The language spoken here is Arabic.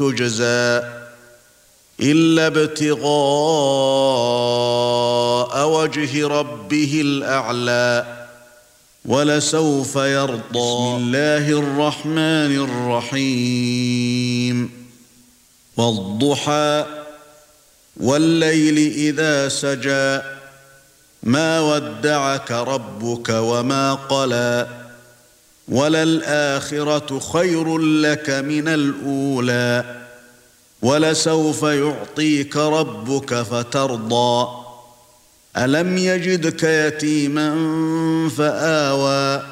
تجزى إلا ابتغاء وجه ربه الأعلى ولسوف يرضى. بسم الله الرحمن الرحيم والضحى والليل إذا سجى ما ودعك ربك وما قلى وللآخرة خير لك من الأولى ولسوف يعطيك ربك فترضى ألم يجدك يتيما فآوى